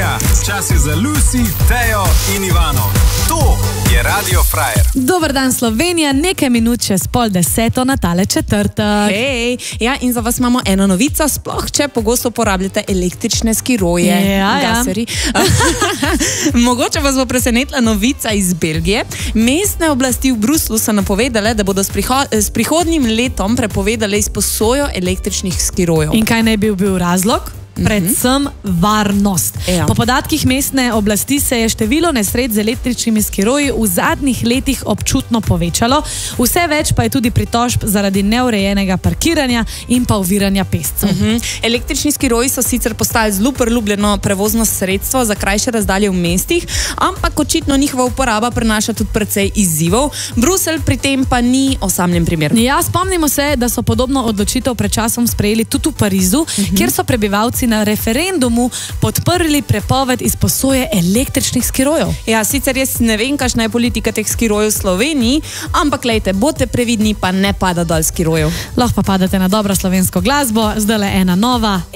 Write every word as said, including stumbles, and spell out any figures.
Slovenija. Čas je za Lucy, Tejo in Ivano. To je Radio Frajer. Dober dan Slovenija, nekaj minut čez pol deseto na tale četrtek. Hej, ja, in za vas imamo eno novico, sploh če pogosto uporabljate električne skiroje. Ja, ja. Mogoče vas bo presenetila novica iz Belgije. Mestne oblasti v Bruslu so napovedale, da bodo s, priho s prihodnjim letom prepovedale izposojo električnih skirojev. In kaj naj bi bil razlog? Predvsem varnost. Ja. Po podatkih mestne oblasti se je število nesreč z električnimi skiroji v zadnjih letih občutno povečalo, vse več pa je tudi pritožb zaradi neurejenega parkiranja in pa oviranja pešcev. Uh-huh. Električni skiroji so sicer postali zelo priljubljeno prevozno sredstvo za krajše razdalje v mestih, ampak očitno njihova uporaba prinaša tudi precej izzivov. Bruselj pri tem pa ni osamljen primer. Ja, spomnimo se, da so podobno odločitev pred časom sprejeli tudi v Parizu, uh-huh. kjer so prebivalci na referendumu podprli prepoved izposoje električnih skirojev. Ja, sicer jaz ne vem, kakšna je politika teh skirojev v Sloveniji, ampak lejte, bodite previdni, pa ne pada dol skirojev. Lahko pa padate na dobro slovensko glasbo, zdaj le ena nova.